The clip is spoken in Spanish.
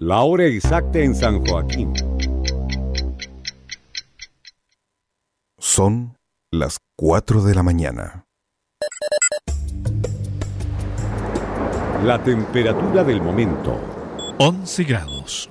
La hora exacta en San Joaquín. Son las 4 de la mañana. La temperatura del momento. 11 grados.